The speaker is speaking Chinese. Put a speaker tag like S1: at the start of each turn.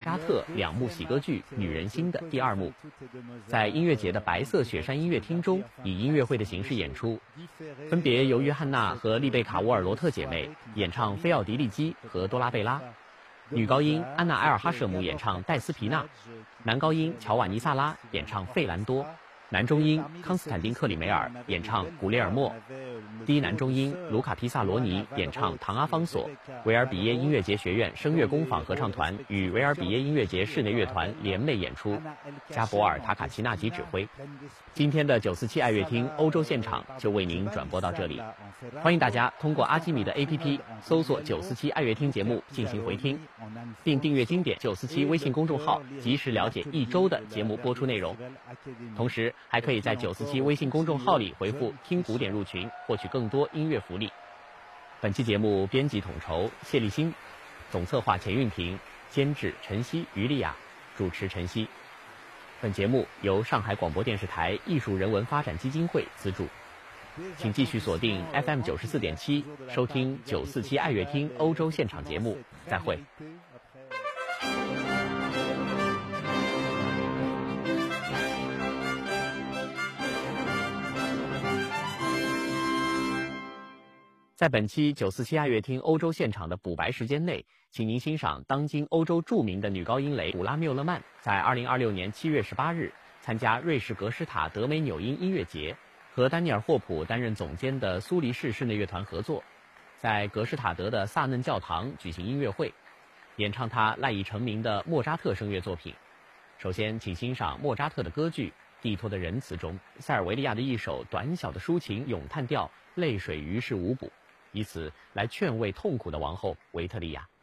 S1: 扎特两幕喜歌剧《女人心》的第二幕，在音乐节的白色雪山音乐厅中以音乐会的形式演出，分别由约翰娜和丽贝卡·沃尔罗特姐妹演唱菲奥迪利基和多拉贝拉，女高音安娜·埃尔哈舍姆演唱戴斯皮纳，男高音乔瓦尼·萨拉演唱费兰多，男中音康斯坦丁·克里梅尔演唱古列尔莫，低男中音卢卡·皮萨罗尼演唱唐阿方索。维尔比耶音乐节学院声乐工坊合唱团与维尔比耶音乐节室内乐团联袂演出，加博尔·塔卡奇纳吉指挥。今天的947爱乐厅欧洲现场就为您转播到这里，欢迎大家通过阿基米的 APP 搜索947爱乐厅节目进行回听，并订阅经典947微信公众号，及时了解一周的节目播出内容。同时还可以在947微信公众号里回复听古典入群，获取更多音乐福利。本期节目编辑统筹谢立新，总策划钱运平，监制陈曦、于丽亚，主持陈曦。本节目由上海广播电视台艺术人文发展基金会资助。请继续锁定 FM 94.7，收听947爱乐厅欧洲现场节目。再会。在本期947爱乐厅欧洲现场的补白时间内，请您欣赏当今欧洲著名的女高音雷古拉缪勒曼在2026年7月18日参加瑞士格施塔德梅纽因音乐节，和丹尼尔·霍普担任总监的苏黎世室内乐团合作，在格施塔德的萨嫩教堂举行音乐会，演唱他赖以成名的莫扎特声乐作品。首先请欣赏莫扎特的歌剧《蒂托的仁慈》中塞尔维利亚的一首短小的抒情咏叹调《泪水于事无补》，以此来劝慰痛苦的王后维特利亚。